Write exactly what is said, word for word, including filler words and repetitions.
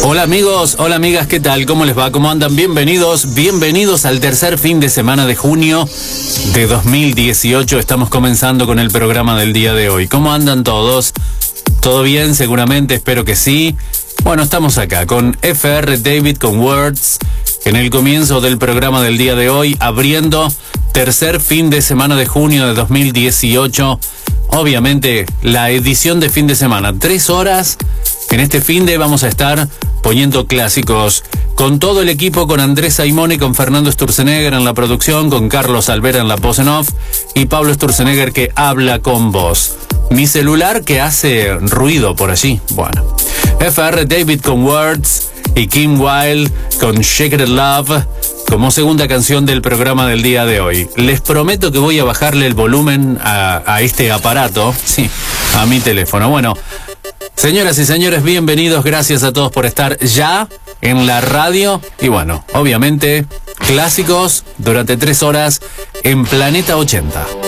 Hola amigos, hola amigas, ¿qué tal? ¿Cómo les va? ¿Cómo andan? Bienvenidos, bienvenidos al tercer fin de semana de junio de dos mil dieciocho. Estamos comenzando con el programa del día de hoy. ¿Cómo andan todos? ¿Todo bien? Seguramente, espero que sí. Bueno, estamos acá con F R David con Words, en el comienzo del programa del día de hoy, abriendo tercer fin de semana de junio de dos mil dieciocho. Obviamente, la edición de fin de semana, tres horas. En este fin de vamos a estar poniendo clásicos con todo el equipo, con Andrés Saimone, con Fernando Sturzenegger en la producción, con Carlos Alvera en la voz en off y Pablo Sturzenegger que habla con vos. Mi celular que hace ruido por allí. Bueno, F R David con Words y Kim Wilde con Shake It Love como segunda canción del programa del día de hoy. Les prometo que voy a bajarle el volumen a, a este aparato, sí, a mi teléfono. Bueno, señoras y señores, bienvenidos, gracias a todos por estar ya en la radio. Y bueno, obviamente, clásicos durante tres horas en Planeta ochenta.